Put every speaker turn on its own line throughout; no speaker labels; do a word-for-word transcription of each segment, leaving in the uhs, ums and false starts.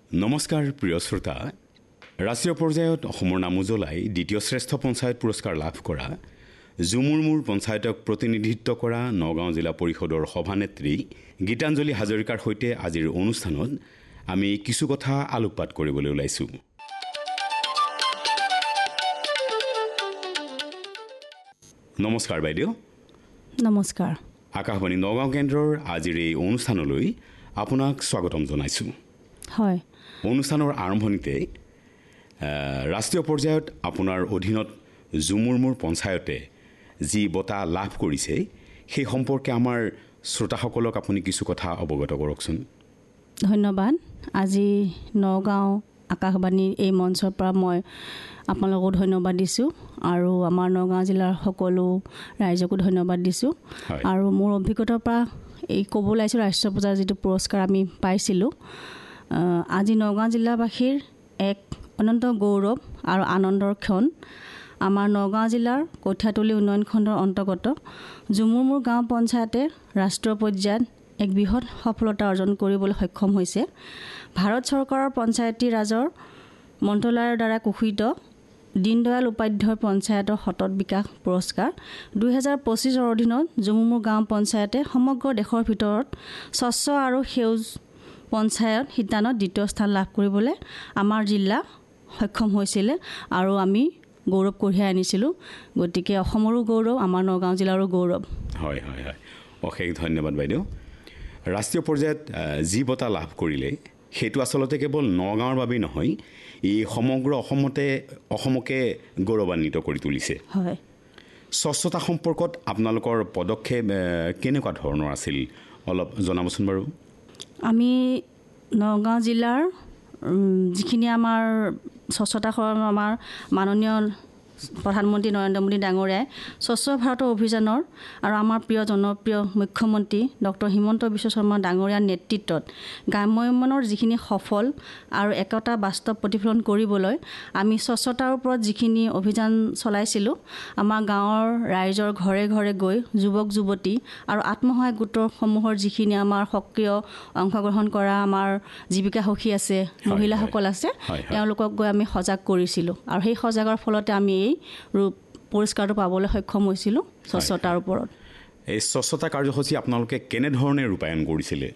নমস্কাৰ প্ৰিয় শ্ৰোতা, ৰাষ্ট্ৰীয় পৰ্যায়ত অসমৰ নাম উজ্বলাই দ্বিতীয় শ্ৰেষ্ঠ পঞ্চায়ত পুৰস্কাৰ লাভ কৰা জুমুৰমুৰ পঞ্চায়তক প্ৰতিনিধিত্ব কৰা নগাঁও জিলা পৰিষদৰ সভানেত্ৰী গীতাঞ্জলি হাজৰিকাৰ সৈতে আজিৰ অনুষ্ঠানত আমি কিছু কথা আলোকপাত কৰিবলৈ ওলাইছোঁ। নমস্কাৰ বাইদেউ।
নমস্কাৰ।
আকাশবাণী নগাঁও কেন্দ্ৰৰ আজিৰ এই অনুষ্ঠানলৈ আপোনাক স্বাগতম জনাইছোঁ।
হয়।
অনুষ্ঠানৰ আৰম্ভণিতে ৰাষ্ট্ৰীয় পৰ্যায়ত আপোনাৰ অধীনত জুমুৰমুৰ পঞ্চায়তে যি বঁটা লাভ কৰিছে সেই সম্পৰ্কে আমাৰ শ্ৰোতাসকলক আপুনি কিছু কথা অৱগত কৰকচোন।
ধন্যবাদ। আজি নগাঁও আকাশবাণীৰ এই মঞ্চৰ পৰা মই আপোনালোকক ধন্যবাদ দিছোঁ আৰু আমাৰ নগাঁও জিলাৰ সকলো ৰাইজকো ধন্যবাদ দিছোঁ। আৰু মোৰ অভিজ্ঞতাৰ পৰা এই ক'ব ওলাইছোঁ ৰাষ্ট্ৰীয় পৰ্যায়ৰ যিটো পুৰস্কাৰ আমি পাইছিলোঁ, আজি নগাঁও জিলাবাসীৰ এক অনন্ত গৌৰৱ আৰু আনন্দৰ ক্ষণ। আমাৰ নগাঁও জিলাৰ কঠীয়াতলী উন্নয়ন খণ্ডৰ অন্তৰ্গত জুমুৰমুৰ গাঁও পঞ্চায়তে ৰাষ্ট্ৰীয় পৰ্যায়ত এক বৃহৎ সফলতা অৰ্জন কৰিবলৈ সক্ষম হৈছে। ভাৰত চৰকাৰৰ পঞ্চায়তী ৰাজৰ মন্ত্ৰালয়ৰ দ্বাৰা ঘোষিত দীনদয়াল উপাধ্যায় পঞ্চায়তৰ সতত বিকাশ পুৰস্কাৰ দুহেজাৰ পঁচিছৰ অধীনত জুমুৰমুৰ গাঁও পঞ্চায়তে সমগ্ৰ দেশৰ ভিতৰত স্বচ্ছ আৰু সেউজ পঞ্চায়ত শিতানত দ্বিতীয় স্থান লাভ কৰিবলৈ আমাৰ জিলা সক্ষম হৈছিলে আৰু আমি গৌৰৱ কঢ়িয়াই আনিছিলোঁ। গতিকে অসমৰো গৌৰৱ, আমাৰ নগাঁও জিলাৰো গৌৰৱ।
হয় হয় হয় অশেষ ধন্যবাদ বাইদেউ। ৰাষ্ট্ৰীয় পৰ্যায়ত যি বঁটা লাভ কৰিলে সেইটো আচলতে কেৱল নগাঁৱৰ বাবেই নহয়, ই সমগ্ৰ অসমতে অসমকে গৌৰৱান্বিত কৰি তুলিছে।
হয়।
স্বচ্ছতা সম্পৰ্কত আপোনালোকৰ পদক্ষেপ কেনেকুৱা ধৰণৰ আছিল অলপ জনাবচোন বাৰু।
আমি নগাঁও জিলাৰ যিখিনি আমাৰ স্বচ্ছতা আমাৰ মাননীয় প্ৰধানমন্ত্ৰী নৰেন্দ্ৰ মোদী ডাঙৰীয়াই স্বচ্ছ ভাৰত অভিযানৰ আৰু আমাৰ প্ৰিয় জনপ্ৰিয় মুখ্যমন্ত্ৰী ডক্টৰ হিমন্ত বিশ্ব শৰ্মা ডাঙৰীয়াৰ নেতৃত্বত গ্ৰাম্য উন্নয়নৰ যিখিনি সফল আৰু একতা বাস্তৱ প্ৰতিফলন কৰিবলৈ আমি স্বচ্ছতাৰ ওপৰত যিখিনি অভিযান চলাইছিলোঁ, আমাৰ গাঁৱৰ ৰাইজৰ ঘৰে ঘৰে গৈ যুৱক যুৱতী আৰু আত্মসহায়ক গোটসমূহৰ যিখিনি আমাৰ সক্ৰিয় অংশগ্ৰহণ কৰা আমাৰ জীৱিকা সখী আছে, মহিলাসকল আছে, তেওঁলোকক গৈ আমি সজাগ কৰিছিলোঁ আৰু সেই সজাগৰ ফলতে আমি এই ৰূপ পুৰস্কাৰটো পাবলৈ সক্ষম হৈছিলোঁ স্বচ্ছতাৰ ওপৰত।
এই স্বচ্ছতা কাৰ্যসূচী আপোনালোকে কেনেধৰণে ৰূপায়ণ কৰিছিলে?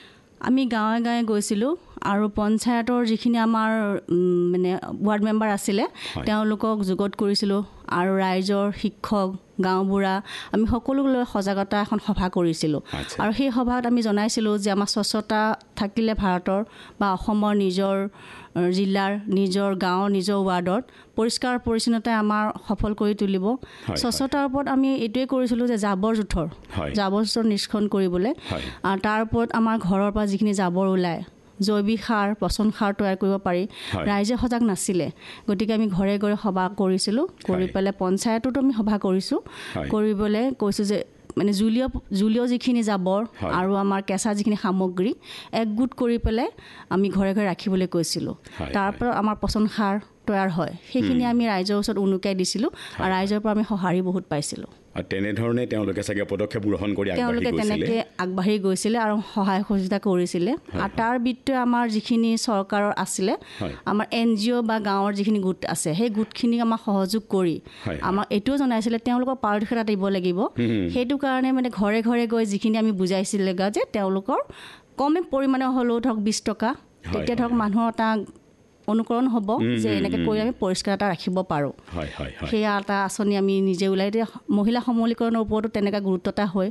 আমি গাঁৱে গাঁৱে গৈছিলোঁ আৰু পঞ্চায়তৰ যিখিনি আমাৰ মানে ৱাৰ্ড মেম্বাৰ আছিলে তেওঁলোকক যোগত কৰিছিলোঁ আৰু ৰাইজৰ শিক্ষক গাঁওবুঢ়া আমি সকলোক লৈ সজাগতা এখন সভা কৰিছিলোঁ। আৰু সেই সভাত আমি জনাইছিলোঁ যে আমাৰ স্বচ্ছতা থাকিলে ভাৰতৰ বা অসমৰ নিজৰ জিলাৰ নিজৰ গাঁৱৰ নিজৰ ৱাৰ্ডত পৰিষ্কাৰ পৰিচ্ছন্নতাই আমাৰ সফল কৰি তুলিব। স্বচ্ছতাৰ ওপৰত আমি এইটোৱে কৰিছিলোঁ যে জাবৰ জোঁথৰ জাবৰ জোঁথৰ নিষ্কণ কৰিবলৈ আৰু তাৰ ওপৰত আমাৰ ঘৰৰ পৰা যিখিনি জাবৰ ওলায় জৈৱিক সাৰ পচন সাৰ তৈয়াৰ কৰিব পাৰি। ৰাইজে সজাগ নাছিলে, গতিকে আমি ঘৰে ঘৰে সভা কৰিছিলোঁ। কৰি পেলাই পঞ্চায়ততো আমি সভা কৰিছোঁ, কৰিবলৈ কৈছোঁ যে মানে জুলীয় জুলীয় যিখিনি জাবৰ আৰু আমাৰ কেঁচা যিখিনি সামগ্ৰী একগোট কৰি পেলাই আমি ঘৰে ঘৰে ৰাখিবলৈ কৈছিলোঁ। তাৰ পৰা আমাৰ পচন সাৰ তৈয়াৰ হয়, সেইখিনি আমি ৰাইজৰ ওচৰত উনুকাই দিছিলোঁ আৰু ৰাইজৰ পৰা আমি সঁহাৰি বহুত পাইছিলোঁ।
তেনেধৰণে তেওঁলোকে চাগে পদক্ষেপ গ্ৰহণ কৰি
তেওঁলোকে তেনেকৈ আগবাঢ়ি গৈছিলে আৰু সহায় সহযোগিতা কৰিছিলে। আৰু তাৰ ভিতৰত আমাৰ যিখিনি চৰকাৰৰ আছিলে, আমাৰ এন জি অ' বা গাঁৱৰ যিখিনি গোট আছে সেই গোটখিনিক আমাক সহযোগ কৰি আমাক এইটোও জনাইছিলে তেওঁলোকৰ পাৰদৰ্শিতা দিব লাগিব। সেইটো কাৰণে মানে ঘৰে ঘৰে গৈ যিখিনি আমি বুজাইছিলে যে তেওঁলোকৰ কমে পৰিমাণে হ'লেও ধৰক বিছ টকা, তেতিয়া ধৰক মানুহৰ এটা অনুকৰণ হ'ব যে এনেকৈ কৰি আমি পৰিষ্কাৰ এটা ৰাখিব পাৰোঁ। সেয়া এটা আঁচনি আমি নিজে ওলাই দিয়ে। মহিলা সবলীকৰণৰ ওপৰতো তেনেকুৱা গুৰুত্ব এটা হয়।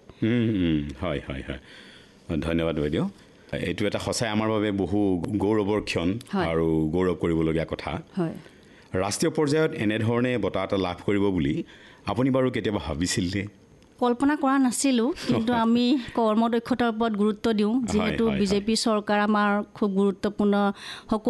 হয় হয় হয় ধন্যবাদ বাইদেউ। এইটো এটা সঁচাই আমাৰ বাবে বহু গৌৰৱৰ ক্ষণ আৰু গৌৰৱ কৰিবলগীয়া কথা। ৰাষ্ট্ৰীয় পৰ্যায়ত এনেধৰণে বঁটা এটা লাভ কৰিব বুলি আপুনি বাৰু কেতিয়াবা ভাবিছিলে?
কল্পনা কৰা নাছিলোঁ, কিন্তু আমি কৰ্মদক্ষতাৰ ওপৰত গুৰুত্ব দিওঁ যিহেতু বিজেপি চৰকাৰ আমাৰ খুব গুৰুত্বপূৰ্ণ সকলো